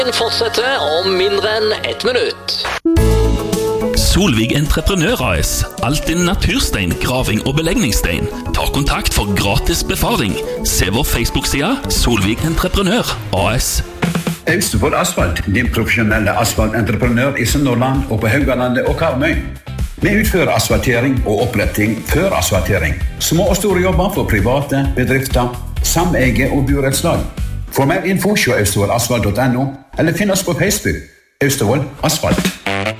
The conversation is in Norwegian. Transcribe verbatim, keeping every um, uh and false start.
Fortsetter om mindre enn ett minutt. Solvig Entreprenør A S. Alt din naturstein, graving og belegningsstein. Ta kontakt for gratis befaring. Se vår Facebook-side Solvig Entreprenør A S. Austevoll Asfalt, din profesjonelle asfaltentreprenør i Sunnhordland og på Haugalandet og Karmøy. Vi utfører asfaltering og oppretting før asfaltering. Små og store jobber for private, bedrifter, sameie og burettslag. For mer info se austevoll asfalt punktum no eller finn oss på Facebook Austevoll Asfalt.